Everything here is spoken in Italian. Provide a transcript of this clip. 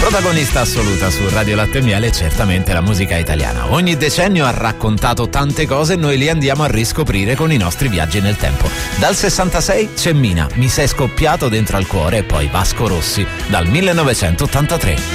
Protagonista assoluta su Radio Latte e Miele è certamente la musica italiana. Ogni decennio ha raccontato tante cose e noi li andiamo a riscoprire con i nostri viaggi nel tempo. Dal 66 c'è Mina, Mi sei scoppiato dentro al cuore, e poi Vasco Rossi dal 1983.